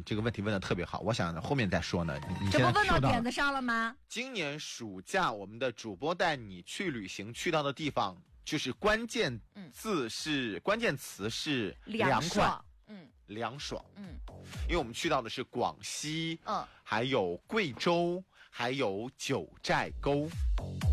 这个问题问的特别好，我想后面再说呢。你这不问到现在点子上了吗？ 今年暑假我们的主播带你去旅行，去到的地方就是关键词是凉快，凉爽，因为我们去到的是广西，还有贵州，还有九寨沟。